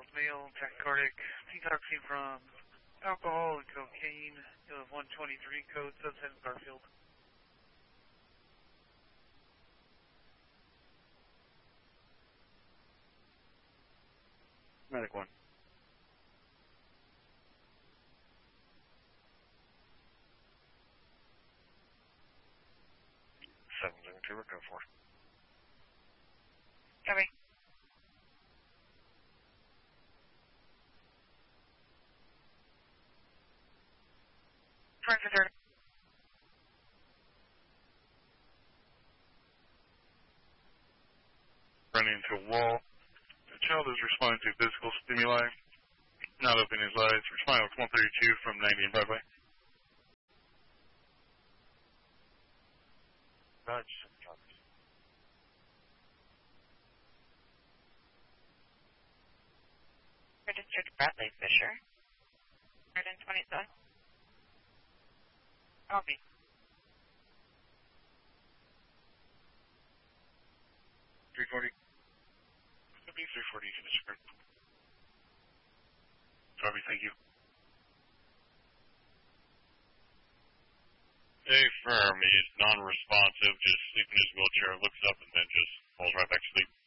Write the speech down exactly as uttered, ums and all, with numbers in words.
five-year-old male, tachycardic, detoxing from alcohol and cocaine. You have one twenty-three code, subset Garfield. Medic one. seven seven two, we're go for. Copy. Forensic third. Running into a wall. The child is responding to physical stimuli, not opening his eyes, responding with one thirty-two from ninety and Broadway. Nudge. District Bradley Fisher. one twenty-seven. Copy. three forty. Could be three forty, District. Copy, thank you. Hey, firm. He's non-responsive, just sleeping in his wheelchair, looks up, and then just falls right back to sleep.